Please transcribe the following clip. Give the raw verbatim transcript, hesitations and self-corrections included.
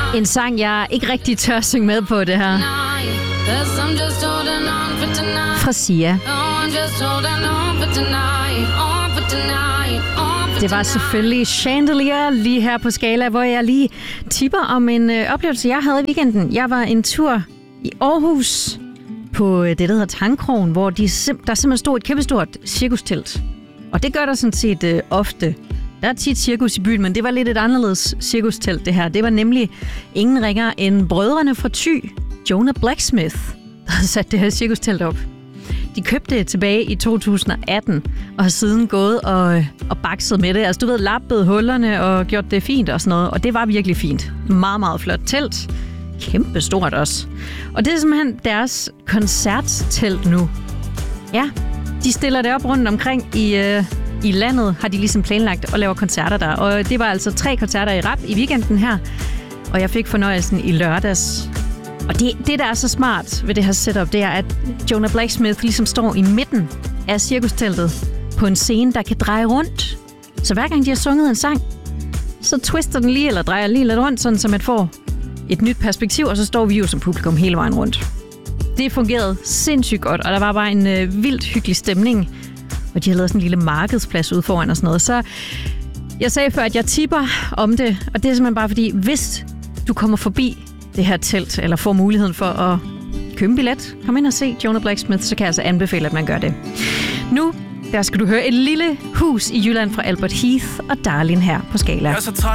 En sang, jeg ikke rigtig tør synge med på, det her. Fra Sia. Det var selvfølgelig Chandelier lige her på Skala, hvor jeg lige tipper om en øh, oplevelse, jeg havde i weekenden. Jeg var en tur i Aarhus på det, der hedder Tangkrogen, hvor de sim- der simpelthen stod et kæmpestort cirkustelt. Og det gør der sådan set øh, ofte. Der er tit cirkus i byen, men det var lidt et anderledes cirkustelt, det her. Det var nemlig ingen ringer end brødrene fra Thy, Jonah Blacksmith, der havde sat det her cirkustelt op. De købte det tilbage i to tusind atten, og har siden gået og, og bakset med det. Altså, du ved, lappet hullerne og gjort det fint og sådan noget. Og det var virkelig fint. Meget, meget flot telt. Kæmpe stort også. Og det er simpelthen deres koncerttelt nu. Ja, de stiller det op rundt omkring i, øh, i landet, har de ligesom planlagt og laver koncerter der. Og det var altså tre koncerter i rap i weekenden her. Og jeg fik fornøjelsen i lørdags. Og det, det, der er så smart ved det her setup, det er, at Jonah Blacksmith ligesom står i midten af cirkusteltet på en scene, der kan dreje rundt. Så hver gang de har sunget en sang, så twister den lige, eller drejer lige lidt rundt, sådan så man får et nyt perspektiv, og så står vi jo som publikum hele vejen rundt. Det fungerede sindssygt godt, og der var bare en øh, vildt hyggelig stemning. Og de har lavet sådan en lille markedsplads ude foran og sådan noget. Så jeg sagde før, at jeg tipper om det, og det er simpelthen bare fordi, hvis du kommer forbi det her telt, eller får muligheden for at købe en billet, kom ind og se Jonah Blacksmith, så kan jeg altså anbefale, at man gør det. Nu, der skal du høre et lille hus i Jylland fra Albert Heath og Darlin her på Skala. Jeg er så træt